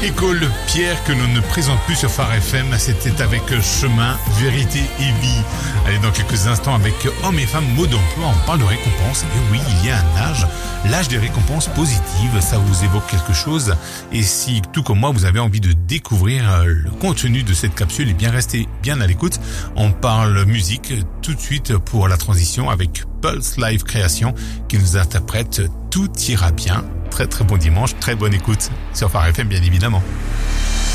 École Pierre que l'on ne présente plus sur Phare FM, c'était avec Chemin, Vérité et Vie. Allez, dans quelques instants avec Hommes et Femmes, Mode d'emploi, on parle de récompenses. Et oui, il y a un âge, l'âge des récompenses positives, ça vous évoque quelque chose. Et si, tout comme moi, vous avez envie de découvrir le contenu de cette capsule, eh bien restez bien à l'écoute. On parle musique tout de suite pour la transition avec Pulse Live Création qui nous interprète Tout ira bien. Très très bon dimanche, très bonne écoute sur Phare FM bien évidemment.